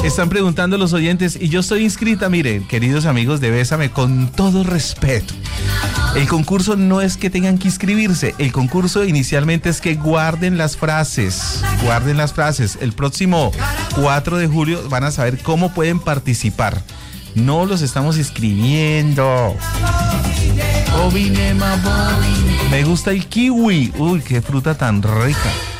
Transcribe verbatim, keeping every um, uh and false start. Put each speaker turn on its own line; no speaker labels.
Están preguntando los oyentes y yo estoy inscrita, miren, queridos amigos de Bésame, con todo respeto. El concurso no es que tengan que inscribirse, el concurso inicialmente es que guarden las frases, guarden las frases. El próximo cuatro de julio van a saber cómo pueden participar. No los estamos inscribiendo. Me gusta el kiwi, uy, qué fruta tan rica.